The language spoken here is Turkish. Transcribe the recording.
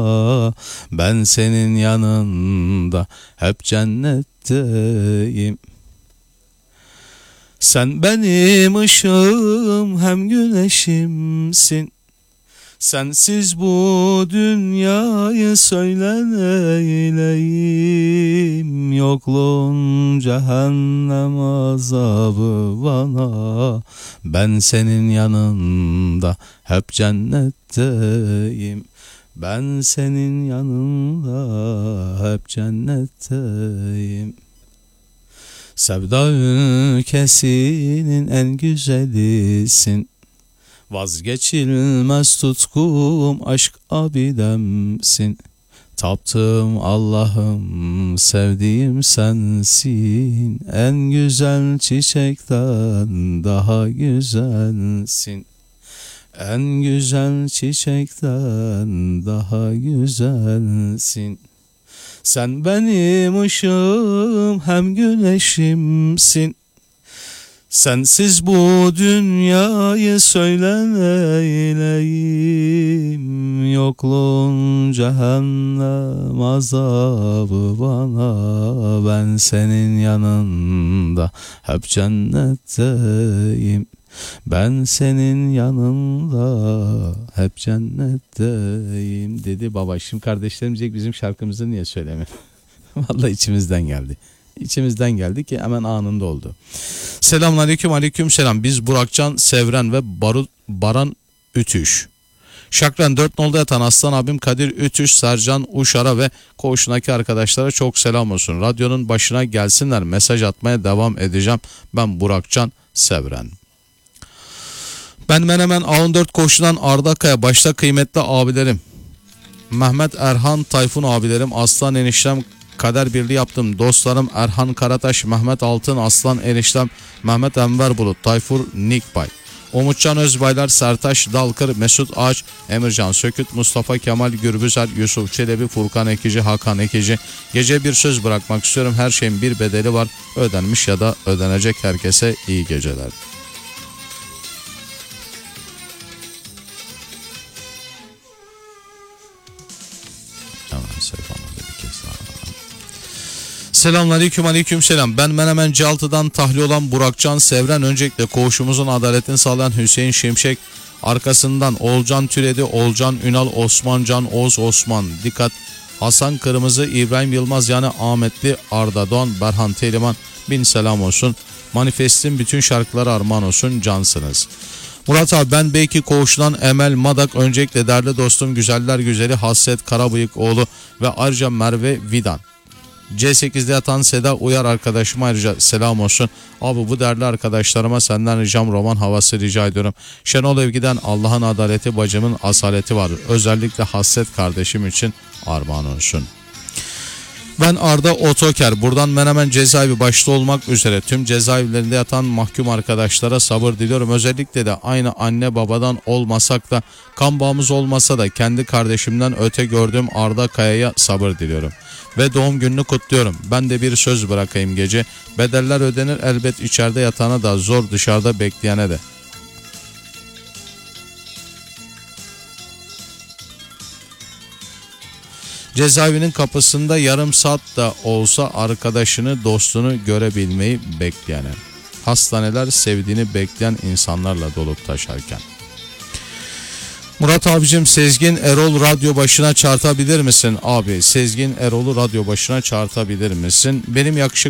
Ben senin yanında hep cennetteyim. Sen benim ışığım hem güneşimsin. Sensiz bu dünyayı söyleneyleyim. Yokluğun cehennem azabı bana. Ben senin yanında hep cennetteyim. Ben senin yanında hep cennetteyim. Sevda ülkesinin en güzelisin. Vazgeçilmez tutkum aşk abidemsin. Taptığım Allah'ım, sevdiğim sensin. En güzel çiçekten daha güzelsin. En güzel çiçekten daha güzelsin. Sen benim ışığım hem güneşimsin. Sensiz bu dünyayı söyleneyleyim. Yokluğun cehennem azabı bana. Ben senin yanında hep cennetteyim. Ben senin yanında hep cennetteyim dedi baba. Şimdi kardeşlerim diyecek bizim şarkımızı niye söylemiyor? Vallahi içimizden geldi. İçimizden geldi ki hemen anında oldu. Selamünaleyküm, aleykümselam. Biz Burakcan Sevren ve Baran Ütüş. Şakran 4 nolda yatan Aslan abim Kadir Ütüş, Sercan Uşar'a ve koğuşundaki arkadaşlara çok selam olsun. Radyonun başına gelsinler, mesaj atmaya devam edeceğim. Ben Burakcan Sevren. Ben Menemen A14 koğuşundan Arda Kaya, başta kıymetli abilerim Mehmet Erhan Tayfun abilerim, Aslan eniştem, kader birliği yaptım dostlarım Erhan Karataş, Mehmet Altın, Aslan eniştem Mehmet Enver Bulut, Tayfur Nikbay, Umutcan Özbaylar, Sertaş Dalkır, Mesut Ağaç, Emircan Söküt, Mustafa Kemal Gürbüzer, Yusuf Çelebi, Furkan Ekici, Hakan Ekici. Gece bir söz bırakmak istiyorum. Her şeyin bir bedeli var. Ödenmiş ya da ödenecek herkese iyi geceler. Selamünaleyküm, aleykümselam. Ben Menemen C6'dan tahliye olan Burakcan Sevren. Öncelikle koğuşumuzun adaletini sağlayan Hüseyin Şimşek, arkasından Olcan Türedi, Olcan Ünal, Osmancan, Oğuz Osman, Dikkat, Hasan Kırmızı, İbrahim Yılmaz yani Ahmetli, Arda Doğan, Berhan Teliman, bin selam olsun. Manifestin bütün şarkıları armağan olsun, cansınız. Murat abi, ben belki koğuşundan Emel Madak, öncelikle değerli dostum güzeller güzeli Hasret Karabıyıkoğlu ve ayrıca Merve Vidan. C8'de yatan Seda Uyar arkadaşıma ayrıca selam olsun. Abi bu değerli arkadaşlarıma senden ricam roman havası rica ediyorum. Şenol Evgi'den Allah'ın adaleti bacımın asaleti var. Özellikle Hasret kardeşim için armağan olsun. Ben Arda Otoker. Buradan Menemen cezaevi başta olmak üzere tüm cezaevlerinde yatan mahkum arkadaşlara sabır diliyorum. Özellikle de aynı anne babadan olmasak da, kan bağımız olmasa da kendi kardeşimden öte gördüğüm Arda Kaya'ya sabır diliyorum. Ve doğum gününü kutluyorum. Ben de bir söz bırakayım gece. Bedeller ödenir elbet, içeride yatana da zor, dışarıda bekleyene de. Cezaevinin kapısında yarım saat da olsa arkadaşını, dostunu görebilmeyi bekleyene. Hastaneler sevdiğini bekleyen insanlarla dolup taşarken. Murat abicim, Sezgin Erol radyo başına çağırtabilir misin? Abi Sezgin Erol'u radyo başına çağırtabilir misin? Benim yakışıklı